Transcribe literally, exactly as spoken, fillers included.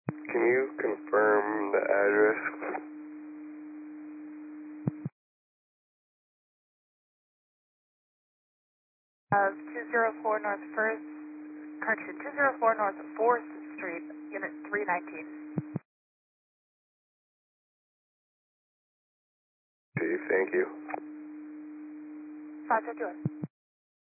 Can you confirm the address? Uh, two oh four North First, correction, two oh four North fourth Street, Unit three nineteen. Okay, thank you. five fifty-one.